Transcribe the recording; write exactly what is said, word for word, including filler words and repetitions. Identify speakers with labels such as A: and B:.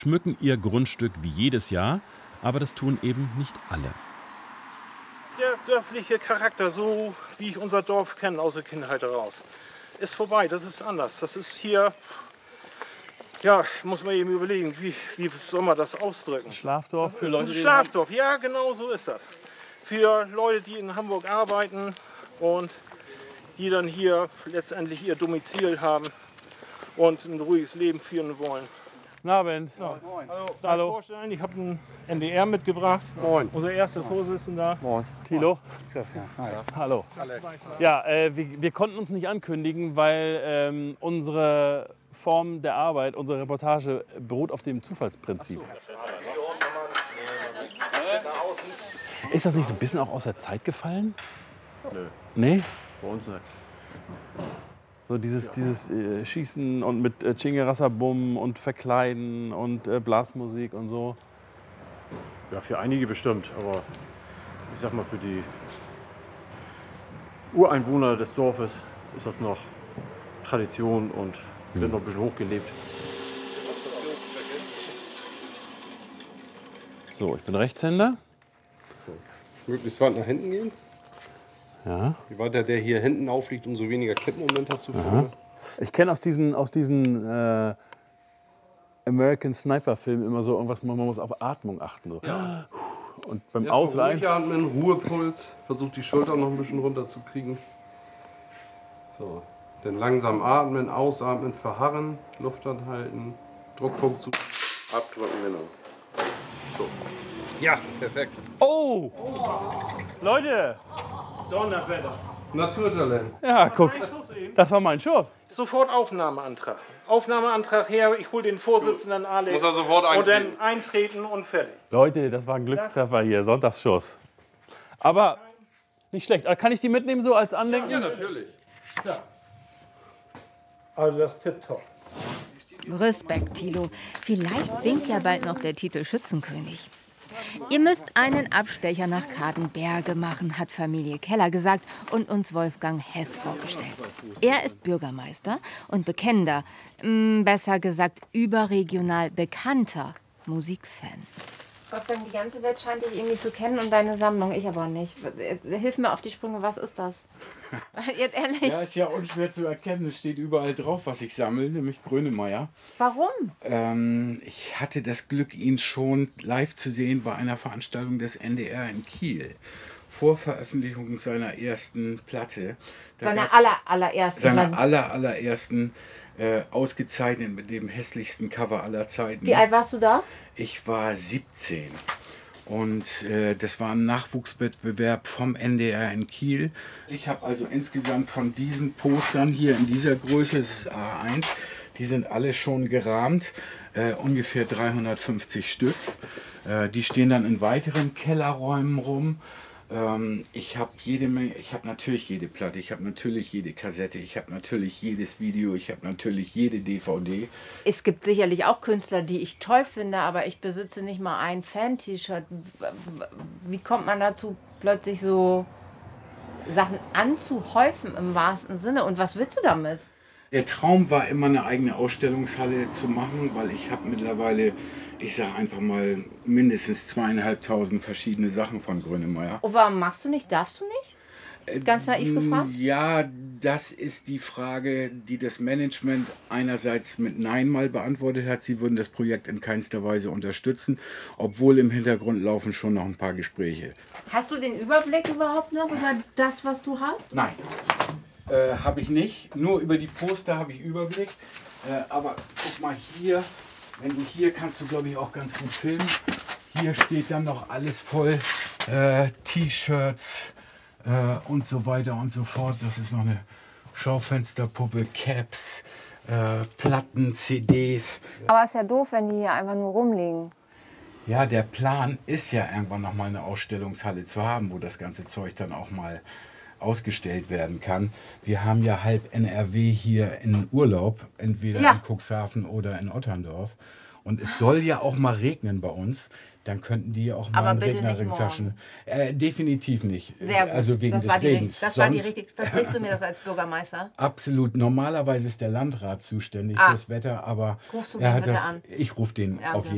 A: schmücken ihr Grundstück wie jedes Jahr, aber das tun eben nicht alle.
B: Der dörfliche Charakter, so wie ich unser Dorf kenne aus der Kindheit heraus, ist vorbei. Das ist anders. Das ist hier, ja, muss man eben überlegen, wie, wie soll man das ausdrücken?
A: Schlafdorf für Leute,
B: Ein
A: die
B: Schlafdorf, ja, genau so ist das. Für Leute, die in Hamburg arbeiten und die dann hier letztendlich ihr Domizil haben und ein ruhiges Leben führen wollen.
A: Guten Abend.
B: Ja. Moin. Hallo.
A: Hallo.
B: Vorstellen, ich habe einen N D R mitgebracht.
C: Moin.
B: Unser erster Vorsitzender.
C: Moin.
A: Thilo.
C: Christian. Hi.
A: Hallo. Ja, äh, wir, wir konnten uns nicht ankündigen, weil ähm, unsere Form der Arbeit, unsere Reportage beruht auf dem Zufallsprinzip. Ist das nicht so ein bisschen auch aus der Zeit gefallen?
D: Nö.
A: Nee?
D: Bei uns nicht.
A: So dieses, dieses äh, Schießen und mit äh, Chingerasser-Bumm und Verkleiden und äh, Blasmusik und so.
D: Ja, für einige bestimmt, aber ich sag mal, für die Ureinwohner des Dorfes ist das noch Tradition und wird
A: Mhm.
D: noch ein bisschen hochgelebt.
A: So, ich bin Rechtshänder.
C: Möglichst weit nach hinten gehen.
A: Ja.
C: Je weiter der hier hinten aufliegt, umso weniger Kettenmoment hast du vorne.
A: Ich kenne aus diesen, aus diesen äh, American Sniper-Filmen immer so irgendwas, man muss auf Atmung achten. So.
C: Ja.
A: Und beim
C: Erstmal
A: Ausleihen.
C: ruhig atmen, Ruhepuls, versucht die Schulter noch ein bisschen runter zu kriegen. So. Dann langsam atmen, ausatmen, verharren, Luft anhalten, Druckpunkt zu, abdrücken, genau. So. Ja, perfekt.
A: Oh! Leute!
B: Donnerwetter.
C: Naturtalent.
A: Ja, guck.
B: Ein Schuss eben.
A: Das war mein Schuss.
B: Sofort Aufnahmeantrag. Aufnahmeantrag her, ich hole den Vorsitzenden Alex.
C: Muss er sofort
B: und
C: eintreten.
B: dann eintreten und fertig.
A: Leute, das war ein Glückstreffer hier, Sonntagsschuss. Aber nicht schlecht. Kann ich die mitnehmen so als Andenken?
C: Ja, natürlich.
B: Also das ist tipptopp.
E: Respekt, Thilo. Vielleicht winkt ja bald noch der Titel Schützenkönig. Ihr müsst einen Abstecher nach Kadenberge machen, hat Familie Keller gesagt und uns Wolfgang Hess vorgestellt. Er ist Bürgermeister und bekennender, mh, besser gesagt überregional bekannter Musikfan.
F: Wolfgang, die ganze Welt scheint dich irgendwie zu kennen und deine Sammlung, ich aber nicht. Hilf mir auf die Sprünge, was ist das? Jetzt ehrlich.
G: Ja, ist ja unschwer zu erkennen. Es steht überall drauf, was ich sammle, nämlich Grönemeyer.
F: Warum?
G: Ähm, ich hatte das Glück, ihn schon live zu sehen bei einer Veranstaltung des N D R in Kiel. Vor Veröffentlichung seiner ersten Platte. Da
F: Seiner
G: gab's-
F: aller, allerersten.
G: Seiner
F: Dann-
G: aller, allerersten, äh, ausgezeichnet mit dem hässlichsten Cover aller Zeiten.
F: Wie alt warst du da?
G: Ich war siebzehn und äh, das war ein Nachwuchswettbewerb vom N D R in Kiel. Ich habe also insgesamt von diesen Postern hier in dieser Größe, das ist A eins, die sind alle schon gerahmt, äh, ungefähr dreihundertfünfzig Stück. Äh, die stehen dann in weiteren Kellerräumen rum. Ähm, ich habe jede Menge, ich habe natürlich jede Platte, ich habe natürlich jede Kassette, ich habe natürlich jedes Video, ich habe natürlich jede D V D.
F: Es gibt sicherlich auch Künstler, die ich toll finde, aber ich besitze nicht mal ein Fan-T-Shirt. Wie kommt man dazu, plötzlich so Sachen anzuhäufen im wahrsten Sinne? Und was willst du damit?
G: Der Traum war immer, eine eigene Ausstellungshalle zu machen, weil ich habe mittlerweile, ich sage einfach mal, mindestens zweieinhalbtausend verschiedene Sachen von Grönemeyer.
F: Oh, warum machst du nicht? Darfst du nicht? Ganz naiv gefragt?
G: Ja, das ist die Frage, die das Management einerseits mit Nein mal beantwortet hat. Sie würden das Projekt in keinster Weise unterstützen, obwohl im Hintergrund laufen schon noch ein paar Gespräche.
F: Hast du den Überblick überhaupt noch über das, was du hast?
G: Nein, äh, habe ich nicht. Nur über die Poster habe ich Überblick. Äh, aber guck mal hier, wenn du hier kannst du, glaube ich, auch ganz gut filmen. Hier steht dann noch alles voll, äh, T-Shirts äh, und so weiter und so fort. Das ist noch eine Schaufensterpuppe, Caps, äh, Platten, C Ds.
F: Aber ist ja doof, wenn die hier einfach nur rumliegen.
G: Ja, der Plan ist ja irgendwann noch mal eine Ausstellungshalle zu haben, wo das ganze Zeug dann auch mal ausgestellt werden kann. Wir haben ja halb N R W hier in Urlaub, entweder
F: Ja.
G: in Cuxhaven oder in Otterndorf. Und es soll ja auch mal regnen bei uns. Dann könnten die auch mal
F: Aber
G: in
F: bitte nicht
G: Regentaschen. Äh, definitiv nicht.
F: Sehr gut.
G: Also wegen
F: das
G: des
F: war die,
G: Regens.
F: Das war die
G: Sonst-
F: richtig. Versprichst du mir das als Bürgermeister?
G: Absolut. Normalerweise ist der Landrat zuständig
F: Ah.
G: fürs Wetter, aber
F: Rufst du
G: er
F: den
G: hat
F: bitte
G: das.
F: an?
G: Ich rufe den
F: Ja,
G: auf
F: okay.
G: jeden